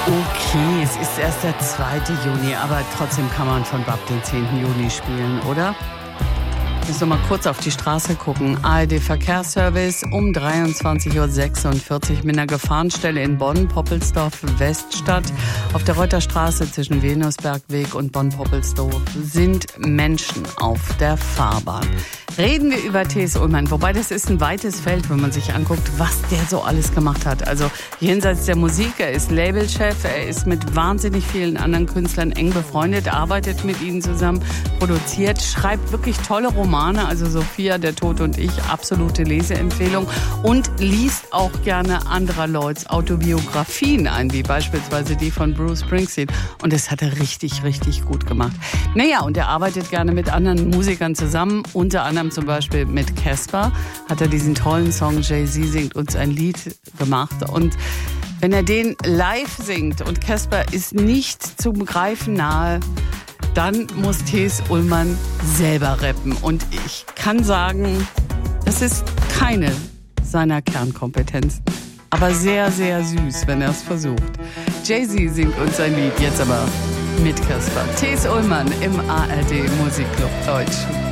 Okay, es ist erst der 2. Juni, aber trotzdem kann man von BAP den 10. Juni spielen, oder? Müssen wir mal kurz auf die Straße gucken. ARD-Verkehrsservice um 23.46 Uhr mit einer Gefahrenstelle in Bonn, Poppelsdorf, Weststadt. Auf der Reuterstraße zwischen Venusbergweg und Bonn-Poppelsdorf sind Menschen auf der Fahrbahn. Reden wir über T.S. Ullmann, wobei das ist ein weites Feld, wenn man sich anguckt, was der so alles gemacht hat. Also jenseits der Musik, er ist Labelchef, er ist mit wahnsinnig vielen anderen Künstlern eng befreundet, arbeitet mit ihnen zusammen, produziert, schreibt wirklich tolle Romane, also Sophia, der Tod und ich, absolute Leseempfehlung, und liest auch gerne anderer Leute Autobiografien ein, wie beispielsweise die von Bruce Springsteen. Und das hat er richtig, richtig gut gemacht. Naja, und er arbeitet gerne mit anderen Musikern zusammen, unter anderem zum Beispiel mit Casper hat er diesen tollen Song Jay-Z singt uns ein Lied gemacht. Und wenn er den live singt und Casper ist nicht zum Greifen nahe, dann muss T.S. Ullmann selber rappen. Und ich kann sagen, das ist keine seiner Kernkompetenzen. Aber sehr, sehr süß, wenn er es versucht. Jay-Z singt uns ein Lied, jetzt aber mit Casper. T.S. Ullmann im ARD Musikclub Deutsch.